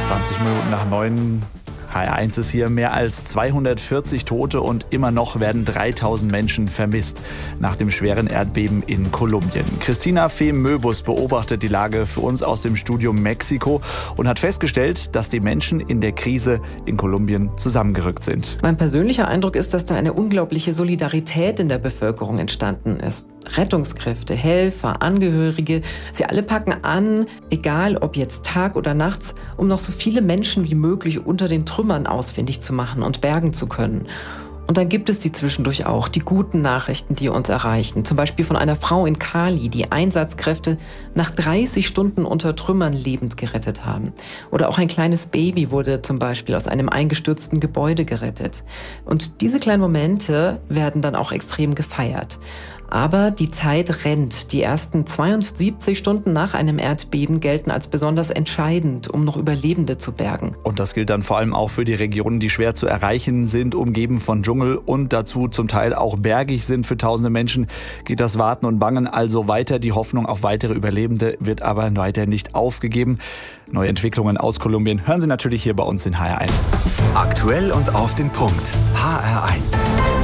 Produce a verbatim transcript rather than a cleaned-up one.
zwanzig Minuten nach neun. H R eins ist hier. Mehr als zweihundertvierzig Tote und immer noch werden dreitausend Menschen vermisst nach dem schweren Erdbeben in Kolumbien. Christina Fehm-Möbus beobachtet die Lage für uns aus dem Studio Mexiko und hat festgestellt, dass die Menschen in der Krise in Kolumbien zusammengerückt sind. Mein persönlicher Eindruck ist, dass da eine unglaubliche Solidarität in der Bevölkerung entstanden ist. Rettungskräfte, Helfer, Angehörige, sie alle packen an, egal ob jetzt Tag oder nachts, um noch so viele Menschen wie möglich unter den Trümmern ausfindig zu machen und bergen zu können. Und dann gibt es die zwischendurch auch, die guten Nachrichten, die uns erreichen. Zum Beispiel von einer Frau in Cali, die Einsatzkräfte nach dreißig Stunden unter Trümmern lebend gerettet haben. Oder auch ein kleines Baby wurde zum Beispiel aus einem eingestürzten Gebäude gerettet. Und diese kleinen Momente werden dann auch extrem gefeiert. Aber die Zeit rennt. Die ersten zweiundsiebzig Stunden nach einem Erdbeben gelten als besonders entscheidend, um noch Überlebende zu bergen. Und das gilt dann vor allem auch für die Regionen, die schwer zu erreichen sind, umgeben von Dschungel und dazu zum Teil auch bergig sind. Für tausende Menschen geht das Warten und Bangen also weiter. Die Hoffnung auf weitere Überlebende wird aber weiter nicht aufgegeben. Neue Entwicklungen aus Kolumbien hören Sie natürlich hier bei uns in H R eins. Aktuell und auf den Punkt. H R eins.